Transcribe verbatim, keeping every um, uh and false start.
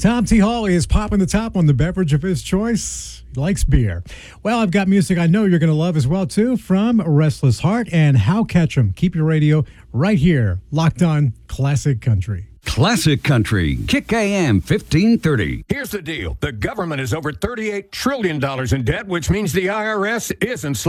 Tom T. Hall is popping the top on the beverage of his choice. He likes beer. Well, I've got music I know you're going to love as well, too, from Restless Heart and How Ketchum. Keep your radio right here, locked on Classic Country. Classic Country, Kick A M fifteen thirty. Here's the deal. The government is over thirty-eight trillion dollars in debt, which means the I R S isn't